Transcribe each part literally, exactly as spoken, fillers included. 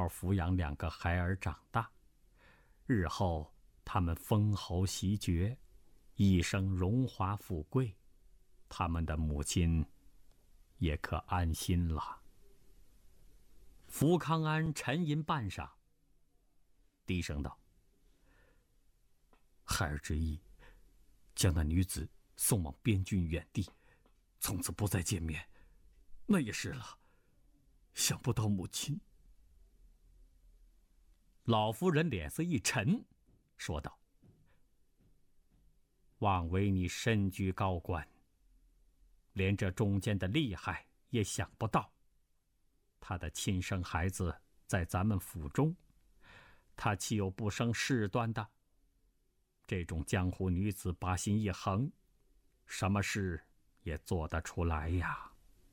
好抚养两个孩儿长大，日后他们封侯袭爵，一生荣华富贵，他们的母亲也可安心了。福康安沉吟半晌，低声道：“孩儿之意，将那女子送往边郡远地，从此不再见面，那也是了。想不到母亲……”老夫人脸色一沉，说道：“枉为你身居高官，连这中间的厉害也想不到。他的亲生孩子在咱们府中，他岂有不生事端的？这种江湖女子把心一横，什么事也做得出来呀。”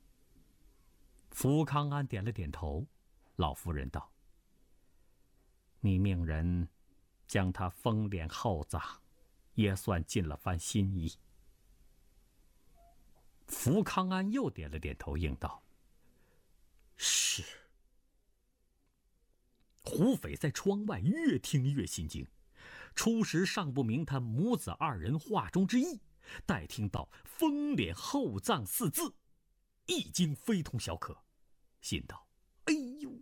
福康安点了点头。老夫人道：“你命人将他封殓厚葬，也算尽了番心意。”福康安又点了点头，应道：“是。”胡斐在窗外越听越心惊，初时尚不明他母子二人话中之意，待听到封殓厚葬四字，一惊非同小可，心道：“哎呦！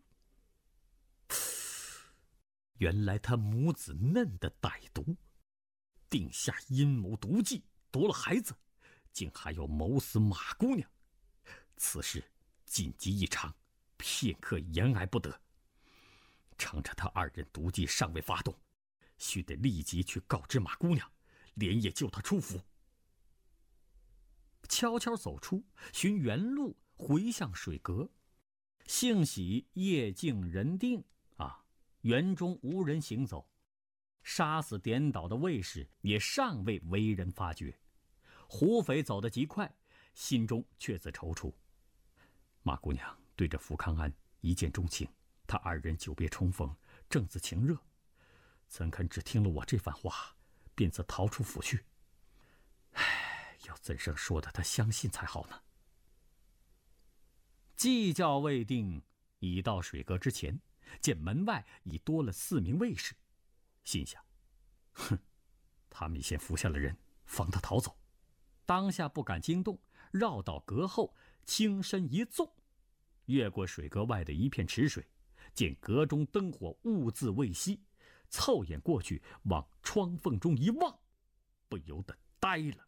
原来他母子嫩的歹毒，定下阴谋毒计，夺了孩子，竟还要谋死马姑娘。此事紧急异常，片刻言挨不得。趁着他二人毒计尚未发动，须得立即去告知马姑娘，连夜救她出府。”悄悄走出，寻原路回向水阁。幸喜夜静人定啊，园中无人行走，杀死颠倒的卫士也尚未为人发觉。胡斐走得极快，心中却自踌躇。马姑娘对着福康安一见钟情，他二人久别重逢，正自情热，怎肯只听了我这番话，便自逃出府去？唉，要怎生说的他相信才好呢？计较未定，已到水阁之前，见门外已多了四名卫士，心想：哼，他们先伏下了人，防他逃走。当下不敢惊动，绕到阁后，轻身一纵，越过水阁外的一片池水，见阁中灯火兀自未熄，凑眼过去，往窗缝中一望，不由得呆了。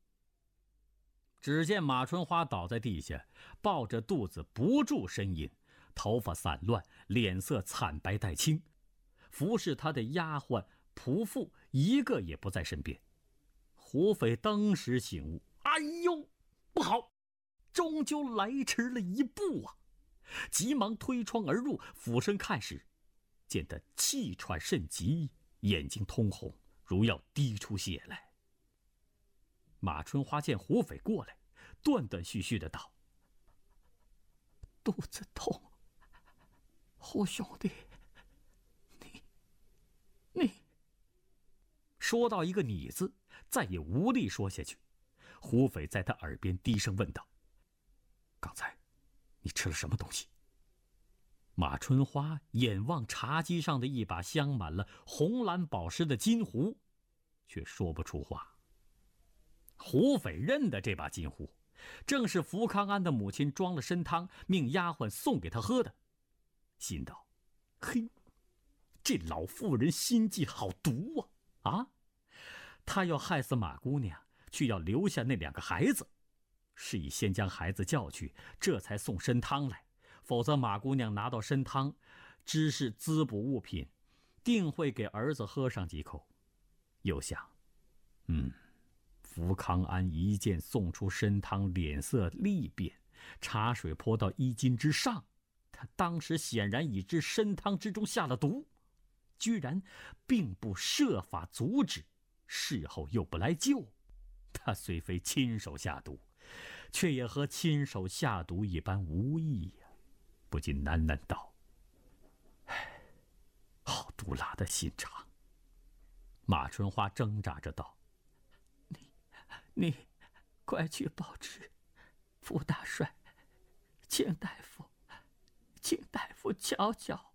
只见马春花倒在地下，抱着肚子不住呻吟，头发散乱，脸色惨白带青。服侍他的丫鬟仆妇一个也不在身边。胡斐当时醒悟，哎呦，不好，终究来迟了一步啊！急忙推窗而入，俯身看时，见他气喘甚急，眼睛通红，如要滴出血来。马春花见胡斐过来，断断续续的道：“肚子痛，胡兄弟，你你。”说到一个你字，再也无力说下去。胡斐在他耳边低声问道：“刚才你吃了什么东西？”马春花眼望茶几上的一把镶满了红蓝宝石的金壶，却说不出话。胡斐认得这把金壶，正是福康安的母亲装了参汤，命丫鬟送给他喝的，心道：嘿，这老妇人心计好毒啊！啊，她要害死马姑娘，却要留下那两个孩子，是以先将孩子叫去，这才送参汤来。否则马姑娘拿到参汤，知是滋补物品，定会给儿子喝上几口。又想，嗯，福康安一见送出参汤，脸色厉变，茶水泼到衣襟之上，他当时显然已知参汤之中下了毒，居然并不设法阻止，事后又不来救。他虽非亲手下毒，却也和亲手下毒一般无异呀、啊，不禁喃喃道：唉，好毒辣的心肠。马春花挣扎着道：你你快去报知傅大帅，请大夫请大夫瞧瞧。